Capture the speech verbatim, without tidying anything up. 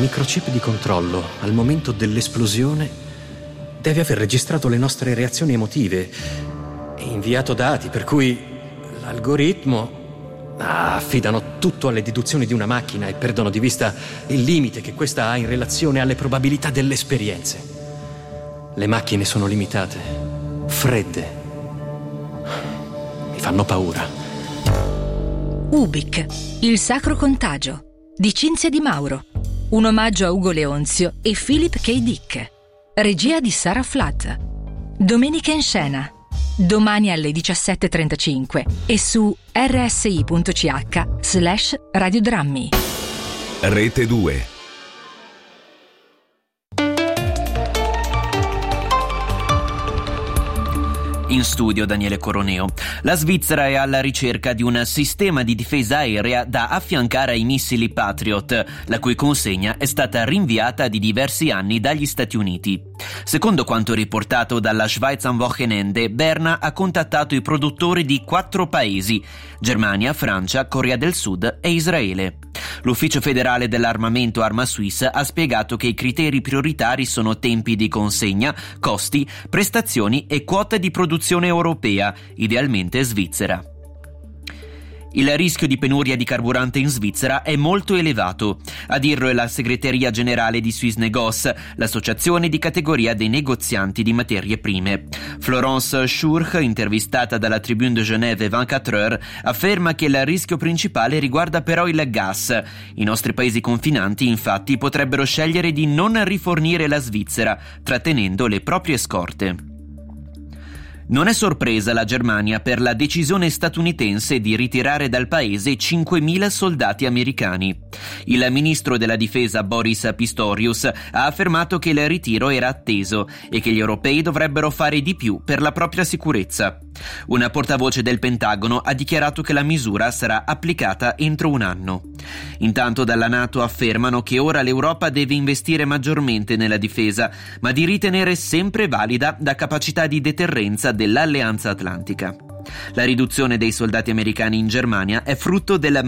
microchip di controllo, al momento dell'esplosione, deve aver registrato le nostre reazioni emotive e inviato dati, per cui l'algoritmo... Ah, affidano tutto alle deduzioni di una macchina e perdono di vista il limite che questa ha in relazione alle probabilità delle esperienze. Le macchine sono limitate, fredde. Mi fanno paura. Ubik, il sacro contagio, di Cinzia Di Mauro. Un omaggio a Ugo Leonzio e Philip K. Dick. Regia di Sara Flatt. Domenica in scena. Domani alle diciassette e trentacinque e su rsi.ch slash radiodrammi. Rete due. In studio Daniele Coroneo. La Svizzera è alla ricerca di un sistema di difesa aerea da affiancare ai missili Patriot, la cui consegna è stata rinviata di diversi anni dagli Stati Uniti. Secondo quanto riportato dalla Schweiz am Wochenende, Berna ha contattato i produttori di quattro paesi: Germania, Francia, Corea del Sud e Israele. L'Ufficio federale dell'armamento Arma Suisse ha spiegato che i criteri prioritari sono tempi di consegna, costi, prestazioni e quota di produzione europea, idealmente svizzera. Il rischio di penuria di carburante in Svizzera è molto elevato. A dirlo è la segreteria generale di Swissnegoce, l'associazione di categoria dei negozianti di materie prime. Florence Schurch, intervistata dalla Tribune de Genève ventiquattro Heures, afferma che il rischio principale riguarda però il gas. I nostri paesi confinanti, infatti, potrebbero scegliere di non rifornire la Svizzera, trattenendo le proprie scorte. Non è sorpresa la Germania per la decisione statunitense di ritirare dal paese cinquemila soldati americani. Il ministro della difesa Boris Pistorius ha affermato che il ritiro era atteso e che gli europei dovrebbero fare di più per la propria sicurezza. Una portavoce del Pentagono ha dichiarato che la misura sarà applicata entro un anno. Intanto dalla NATO affermano che ora l'Europa deve investire maggiormente nella difesa, ma di ritenere sempre valida la capacità di deterrenza dell'Alleanza Atlantica. La riduzione dei soldati americani in Germania è frutto del